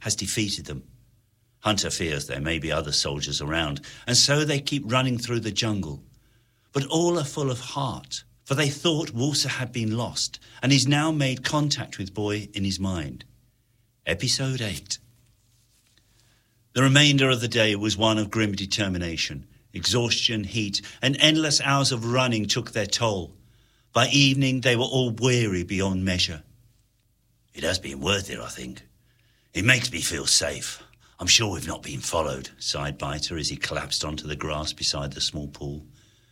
has defeated them. Hunter fears there may be other soldiers around, and so they keep running through the jungle. But all are full of heart, for they thought Wulsa had been lost, and he's now made contact with Boy in his mind. Episode 8. The remainder of the day was one of grim determination. Exhaustion, heat, and endless hours of running took their toll. By evening, they were all weary beyond measure. It has been worth it, I think. It makes me feel safe. I'm sure we've not been followed, sighed Biter as he collapsed onto the grass beside the small pool.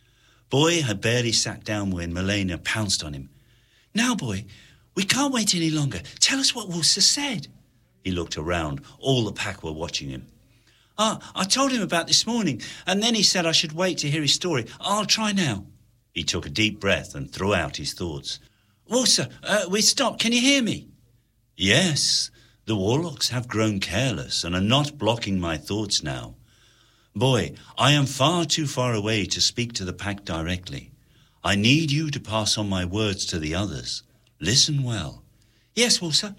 Boy had barely sat down when Malena pounced on him. Now, Boy, we can't wait any longer. Tell us what Wulsa said. He looked around. All the pack were watching him. I told him about this morning, and then he said I should wait to hear his story. I'll try now. He took a deep breath and threw out his thoughts. Wulsa, we stopped. Can you hear me? Yes. The warlocks have grown careless and are not blocking my thoughts now. Boy, I am far too far away to speak to the pack directly. I need you to pass on my words to the others. Listen well. Yes, Wulsa.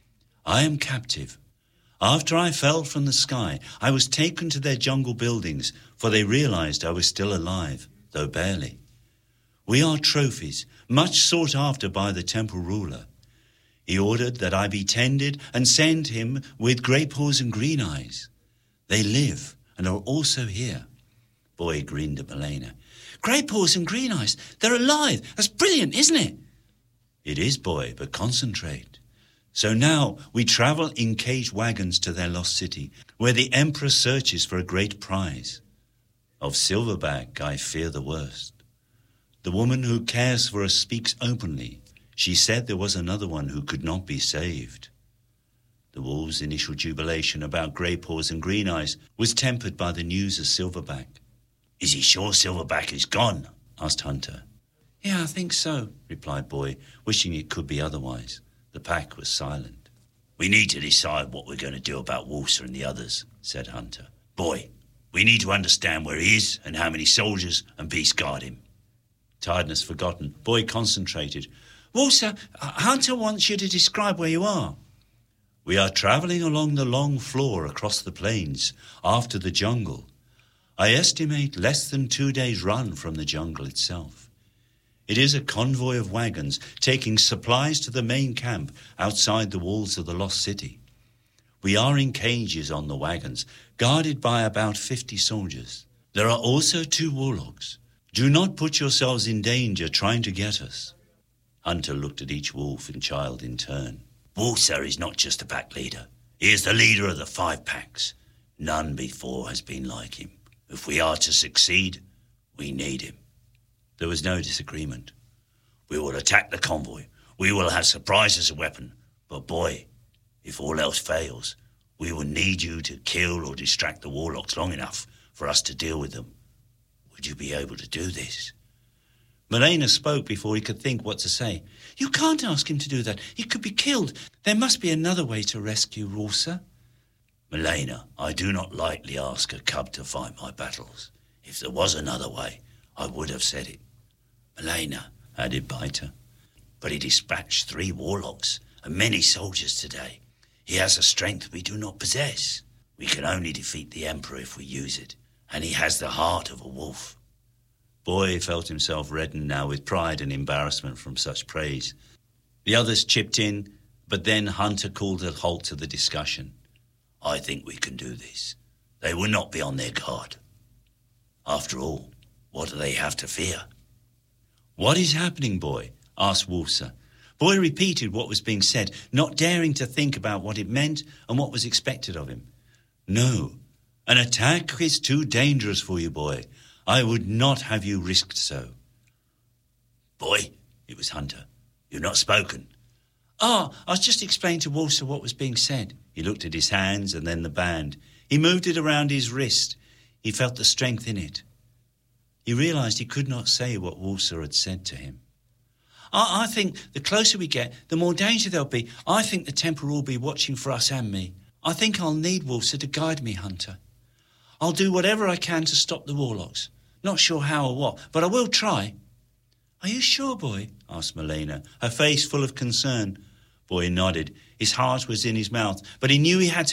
I am captive. After I fell from the sky, I was taken to their jungle buildings, for they realized I was still alive, though barely. We are trophies, much sought after by the temple ruler. He ordered that I be tended and sent him with Grey Paws and Green Eyes. They live and are also here. Boy grinned at Malena. Grey Paws and Green Eyes, they're alive. That's brilliant, isn't it? It is, Boy, but concentrate. So now we travel in caged wagons to their lost city, where the Emperor searches for a great prize. Of Silverback, I fear the worst. The woman who cares for us speaks openly. She said there was another one who could not be saved. The wolves' initial jubilation about Grey Paws and Green Eyes was tempered by the news of Silverback. Is he sure Silverback is gone? Asked Hunter. Yeah, I think so, replied Boy, wishing it could be otherwise. The pack was silent. We need to decide what we're going to do about Wulsa and the others, said Hunter. Boy, we need to understand where he is and how many soldiers and beasts guard him. Tiredness forgotten, Boy concentrated. Wulsa, Hunter wants you to describe where you are. We are travelling along the long floor across the plains, after the jungle. I estimate less than 2 days' run from the jungle itself. It is a convoy of wagons taking supplies to the main camp outside the walls of the lost city. We are in cages on the wagons, guarded by about 50 soldiers. There are also 2 warlocks. Do not put yourselves in danger trying to get us. Hunter looked at each wolf and child in turn. Wulsa is not just a pack leader. He is the leader of the 5 packs. None before has been like him. If we are to succeed, we need him. There was no disagreement. We will attack the convoy. We will have surprise as a weapon. But Boy, if all else fails, we will need you to kill or distract the warlocks long enough for us to deal with them. Would you be able to do this? Malena spoke before he could think what to say. You can't ask him to do that. He could be killed. There must be another way to rescue Wulsa. Malena, I do not lightly ask a cub to fight my battles. If there was another way, I would have said it. Malena, added Biter. But he dispatched 3 warlocks and many soldiers today. He has a strength we do not possess. We can only defeat the Emperor if we use it, and he has the heart of a wolf. Boy felt himself redden now with pride and embarrassment from such praise. The others chipped in, but then Hunter called a halt to the discussion. I think we can do this. They will not be on their guard. After all, what do they have to fear? What is happening, Boy? Asked Wulsa. Boy repeated what was being said, not daring to think about what it meant and what was expected of him. No, an attack is too dangerous for you, Boy. I would not have you risked so. Boy, it was Hunter. You've not spoken. I was just explaining to Wulsa what was being said. He looked at his hands and then the band. He moved it around his wrist. He felt the strength in it. He realized he could not say what Wulsa had said to him. I think the closer we get, the more danger there'll be. I think the Temple will be watching for us and me. I think I'll need Wulsa to guide me, Hunter. I'll do whatever I can to stop the warlocks. Not sure how or what, but I will try. Are you sure, Boy? Asked Malena, her face full of concern. Boy nodded. His heart was in his mouth, but he knew he had to